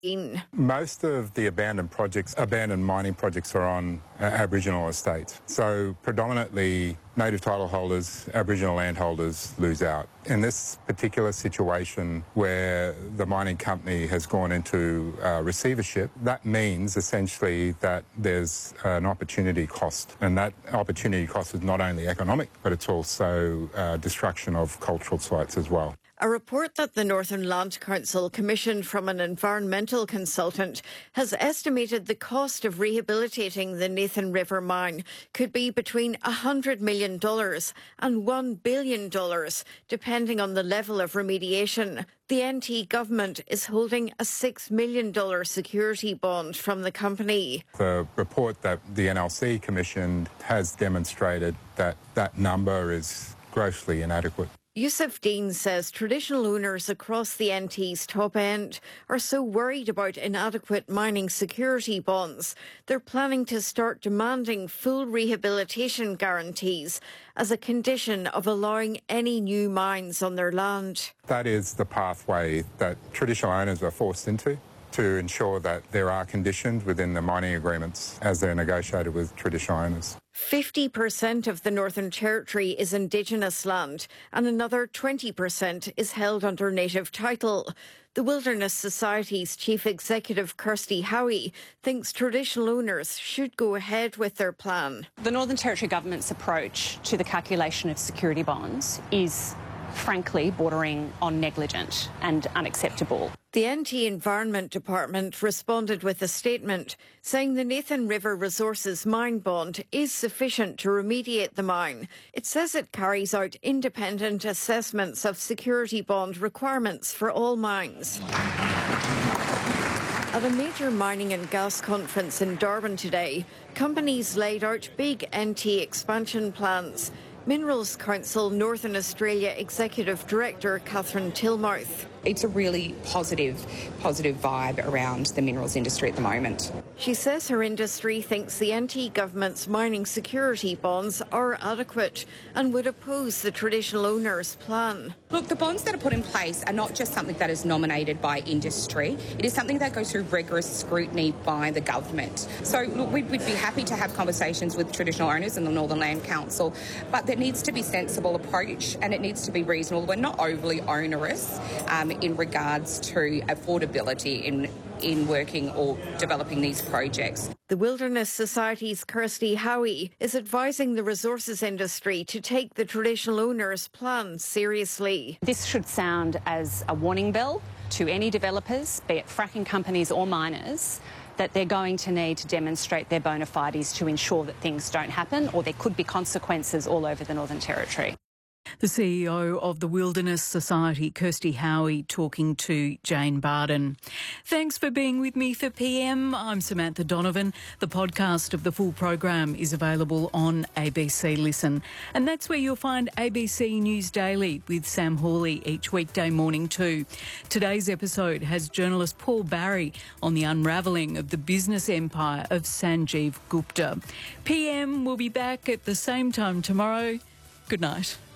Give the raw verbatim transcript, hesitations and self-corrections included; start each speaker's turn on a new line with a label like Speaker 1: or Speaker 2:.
Speaker 1: in.
Speaker 2: Most of the abandoned projects, abandoned mining projects are on uh, Aboriginal estates. So predominantly native title holders, Aboriginal landholders lose out. In this particular situation where the mining company has gone into uh, receivership, that means essentially that there's an opportunity cost. And that opportunity cost is not only economic, but it's also uh, destruction of cultural sites as well.
Speaker 1: A report that the Northern Land Council commissioned from an environmental consultant has estimated the cost of rehabilitating the Nathan River mine could be between one hundred million dollars and one billion dollars, depending on the level of remediation. The N T government is holding a six million dollars security bond from the company.
Speaker 2: The report that the N L C commissioned has demonstrated that that number is grossly inadequate.
Speaker 1: Yusuf Dean says traditional owners across the N T's top end are so worried about inadequate mining security bonds, they're planning to start demanding full rehabilitation guarantees as a condition of allowing any new mines on their land.
Speaker 2: That is the pathway that traditional owners are forced into, to ensure that there are conditions within the mining agreements as they're negotiated with traditional owners.
Speaker 1: fifty percent of the Northern Territory is Indigenous land and another twenty percent is held under native title. The Wilderness Society's Chief Executive Kirsty Howie thinks traditional owners should go ahead with their plan.
Speaker 3: The Northern Territory Government's approach to the calculation of security bonds is frankly bordering on negligent and unacceptable.
Speaker 1: The N T Environment Department responded with a statement saying the Nathan River Resources mine bond is sufficient to remediate the mine. It says it carries out independent assessments of security bond requirements for all mines. At a major mining and gas conference in Darwin today, companies laid out big N T expansion plans. Minerals Council Northern Australia Executive Director Catherine Tilmouth.
Speaker 4: It's a really positive, positive vibe around the minerals industry at the moment.
Speaker 1: She says her industry thinks the N T government's mining security bonds are adequate and would oppose the traditional owners' plan.
Speaker 4: Look, the bonds that are put in place are not just something that is nominated by industry. It is something that goes through rigorous scrutiny by the government. So, look, we'd, we'd be happy to have conversations with traditional owners and the Northern Land Council, but there needs to be a sensible approach and it needs to be reasonable. We're not overly onerous um, in regards to affordability in in working or developing these projects.
Speaker 1: The Wilderness Society's Kirsty Howie is advising the resources industry to take the traditional owners' plan seriously.
Speaker 3: This should sound as a warning bell to any developers, be it fracking companies or miners, that they're going to need to demonstrate their bona fides to ensure that things don't happen, or there could be consequences all over the Northern Territory.
Speaker 5: The C E O of the Wilderness Society, Kirsty Howie, talking to Jane Barden. Thanks for being with me for P M. I'm Samantha Donovan. The podcast of the full program is available on A B C Listen. And that's where you'll find A B C News Daily with Sam Hawley each weekday morning too. Today's episode has journalist Paul Barry on the unravelling of the business empire of Sanjeev Gupta. P M will be back at the same time tomorrow. Good night.